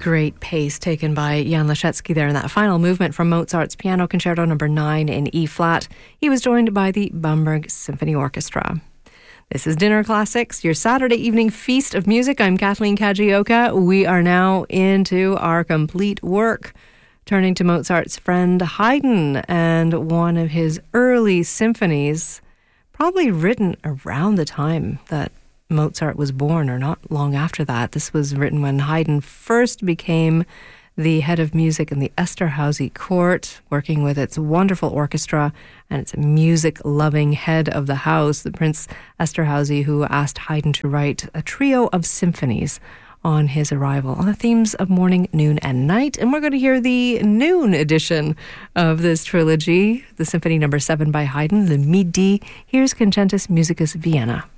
great pace taken by Jan Leschetski there in that final movement from Mozart's Piano Concerto No. 9 in E-flat. He was joined by the Bamberg Symphony Orchestra. This is Dinner Classics, your Saturday evening feast of music. I'm Kathleen Kajioka. We are now into our complete work, turning to Mozart's friend Haydn and one of his early symphonies, probably written around the time that Mozart was born or not long after that. This was written when Haydn first became the head of music in the Esterházy court, working with its wonderful orchestra and its music-loving head of the house, the Prince Esterházy, who asked Haydn to write a trio of symphonies on his arrival on the themes of morning, noon, and night. And we're going to hear the noon edition of this trilogy, the Symphony No. 7 by Haydn, Le Midi. Here's Concentus Musicus Vienna.